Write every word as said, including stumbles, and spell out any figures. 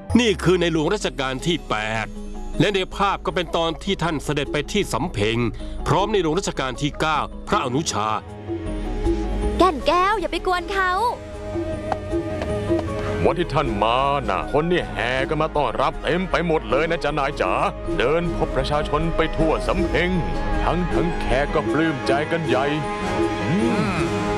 นี่คือในหลวงรัชกาลที่แปดและในภาพก็เป็นตอนที่ท่านเสด็จไปที่สำเพ็งพร้อมในหลวงรัชกาลที่เก้าพระอนุชาแก่นแก้วอย่าไปกวนเขาวันที่ท่านมาน่ะคนนี่แห่กันมาต้อนรับเต็มไปหมดเลยนะจ๊ะนายจ๋าเดินพบประชาชนไปทั่วสำเพ็งทั้งทั้งแขกก็ปลื้มใจกันใหญ่